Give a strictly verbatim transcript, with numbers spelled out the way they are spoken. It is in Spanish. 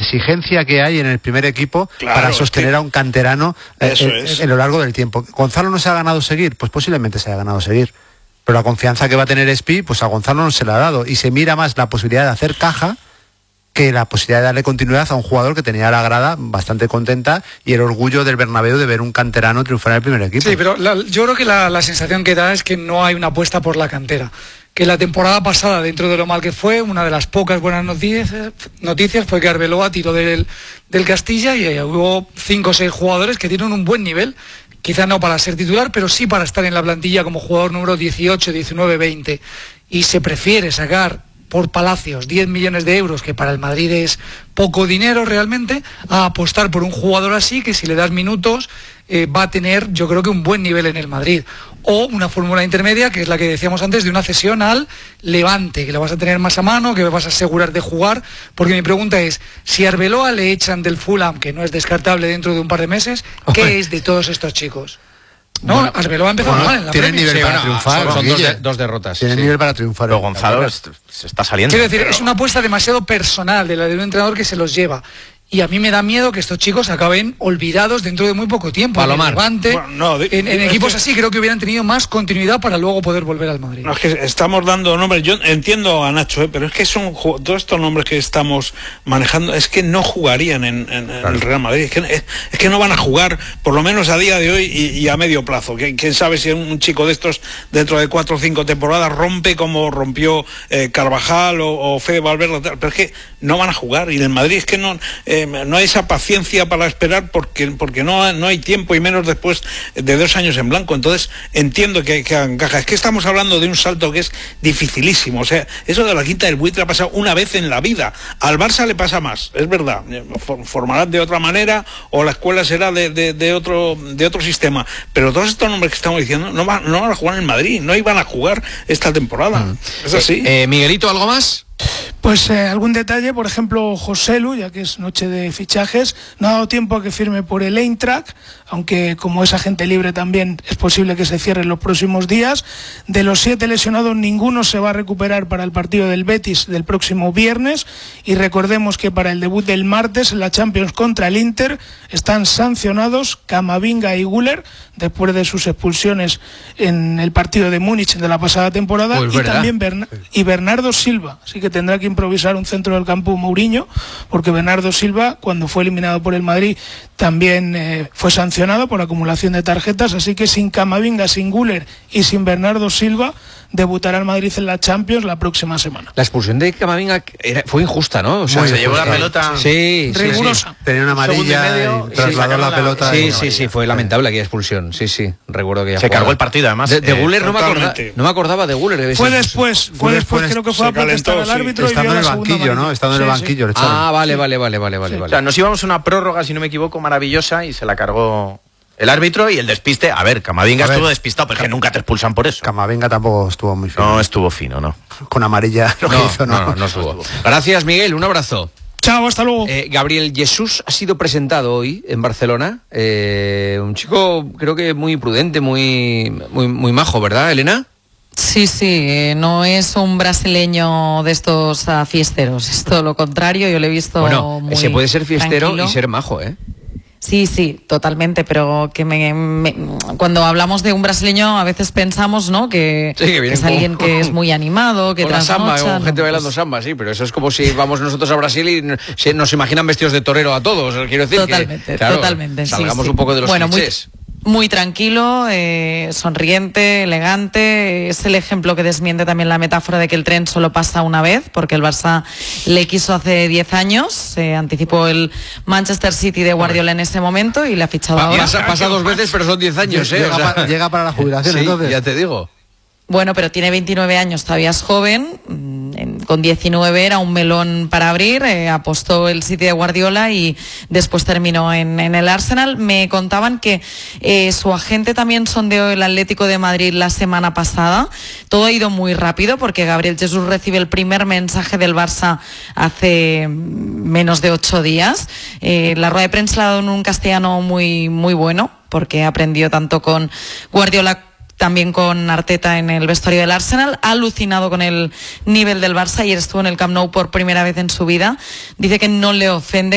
exigencia que hay en el primer equipo claro, para sostener es que... a un canterano eh, eh, es. en lo largo del tiempo. ¿Gonzalo no se ha ganado seguir? Pues posiblemente se haya ganado seguir. Pero la confianza que va a tener Espi, pues a Gonzalo no se la ha dado. Y se mira más la posibilidad de hacer caja que la posibilidad de darle continuidad a un jugador que tenía la grada bastante contenta y el orgullo del Bernabéu de ver un canterano triunfar en el primer equipo. Sí, pero la, yo creo que la, la sensación que da es que no hay una apuesta por la cantera. Que la temporada pasada, dentro de lo mal que fue, una de las pocas buenas noticias, noticias fue que Arbeloa tiró del, del Castilla y eh, hubo cinco o seis jugadores que tienen un buen nivel. Quizá no para ser titular, pero sí para estar en la plantilla como jugador número dieciocho, diecinueve, veinte. Y se prefiere sacar por Palacios diez millones de euros, que para el Madrid es poco dinero realmente, a apostar por un jugador así que si le das minutos eh, va a tener, yo creo que un buen nivel en el Madrid. O una fórmula intermedia, que es la que decíamos antes, de una cesión al Levante, que lo vas a tener más a mano, que vas a asegurar de jugar, porque mi pregunta es, si a Arbeloa le echan del Fulham, que no es descartable dentro de un par de meses, ¿qué Oye. es de todos estos chicos? No, bueno, Arbeloa ha empezado bueno, mal en la tiene nivel sí, para bueno, triunfar. Son, son dos, de, dos derrotas. Tiene sí. nivel para triunfar. Pero Gonzalo se está saliendo. Quiero decir, pero... es una apuesta demasiado personal de la de un entrenador que se los lleva. Y a mí me da miedo que estos chicos acaben olvidados dentro de muy poco tiempo. Palomar. En, Levante, bueno, no, de, en, en de, equipos de, así creo que hubieran tenido más continuidad para luego poder volver al Madrid. No, es que estamos dando nombres, yo entiendo a Nacho, ¿eh? pero es que son todos estos nombres que estamos manejando, es que no jugarían en, en, claro. en el Real Madrid, es que, es, es que no van a jugar, por lo menos a día de hoy y, y a medio plazo. ¿Quién sabe si un chico de estos dentro de cuatro o cinco temporadas rompe como rompió eh, Carvajal o, o Fede Valverde? Pero es que no van a jugar y en el Madrid es que no, eh, no hay esa paciencia para esperar porque porque no, no hay tiempo y menos después de dos años en blanco. Entonces entiendo que, que encaja. Es que estamos hablando de un salto que es dificilísimo. O sea, eso de la quinta del buitre ha pasado una vez en la vida. Al Barça le pasa más, es verdad. Formarán de otra manera o la escuela será de, de, de otro de otro sistema. Pero todos estos nombres que estamos diciendo no van, no van a jugar en Madrid, no iban a jugar esta temporada. Mm. Es así. Eh, eh, Miguelito, ¿algo más? Pues eh, algún detalle, por ejemplo, Joselu, ya que es noche de fichajes, no ha dado tiempo a que firme por el Eintracht, aunque como es agente libre también es posible que se cierre en los próximos días. De los siete lesionados, ninguno se va a recuperar para el partido del Betis del próximo viernes, y recordemos que para el debut del martes en la Champions contra el Inter están sancionados Camavinga y Güler después de sus expulsiones en el partido de Múnich de la pasada temporada, pues y también Berna- y Bernardo Silva, así que tendrá que improvisar un centro del campo Mourinho, porque Bernardo Silva, cuando fue eliminado por el Madrid, también eh, fue sancionado por acumulación de tarjetas, así que sin Camavinga, sin Güler y sin Bernardo Silva debutará el Madrid en la Champions la próxima semana. La expulsión de Camavinga era, fue injusta, ¿no? O sea, se llevó la pelota. Sí, rigurosa. Sí, sí. Tenía una amarilla y trasladó sí, la pelota. Sí, sí, sí, fue lamentable aquella expulsión. Sí, sí, recuerdo que ya se jugaba. cargó el partido, además. De, de eh, Güler no me acordaba, no me acordaba de Güler. Fue después, fue después, creo que fue a protestar al árbitro y estando en el banquillo, ¿no? Estando en el banquillo. Ah, vale, vale, vale, vale, vale. O sea, nos íbamos a una prórroga, si no me equivoco, maravillosa y se la cargó el árbitro y el despiste. A ver, Camavinga a ver, estuvo despistado, pero es que nunca te expulsan por eso. Camavinga tampoco estuvo muy fino. No estuvo fino, no. Con amarilla lo no, que hizo, no. No, no, no estuvo. Gracias, Miguel, un abrazo. Chao, hasta luego. Eh, Gabriel Jesús ha sido presentado hoy en Barcelona. Eh, un chico, creo que muy prudente, muy, muy, muy majo, ¿verdad, Elena? Sí, sí, eh, no es un brasileño de estos uh, fiesteros, es todo lo contrario, yo lo he visto bueno, muy se puede ser fiestero tranquilo. Y ser majo, ¿eh? Sí, sí, totalmente, pero que me, me, cuando hablamos de un brasileño a veces pensamos, ¿no? Que, sí, que, que es alguien con, que es muy animado, que con la samba, trasnocha, con gente no, bailando pues... samba, sí, pero eso es como si vamos nosotros a Brasil y se, nos imaginan vestidos de torero a todos, quiero decir totalmente, que, claro, totalmente, salgamos sí, sí. un poco de los bueno, clichés. Muy... Muy tranquilo, eh, sonriente, elegante. Es el ejemplo que desmiente también la metáfora de que el tren solo pasa una vez, porque el Barça le quiso hace diez años, se anticipó el Manchester City de Guardiola en ese momento y le ha fichado pa ahora. Pasa, pasa dos veces, pero son diez años, ¿eh? Llega, o sea, pa llega para la jubilación, sí, entonces. Ya te digo. Bueno, pero tiene veintinueve años, todavía es joven. Con diecinueve era un melón para abrir, eh, apostó el City de Guardiola y después terminó en, en el Arsenal. Me contaban que eh, su agente también sondeó el Atlético de Madrid la semana pasada. Todo ha ido muy rápido porque Gabriel Jesús recibe el primer mensaje del Barça hace menos de ocho días. Eh, la rueda de prensa la ha dado en un castellano muy, muy bueno, porque aprendió tanto con Guardiola también con Arteta en el vestuario del Arsenal. Ha alucinado con el nivel del Barça. Ayer estuvo en el Camp Nou por primera vez en su vida. Dice que no le ofende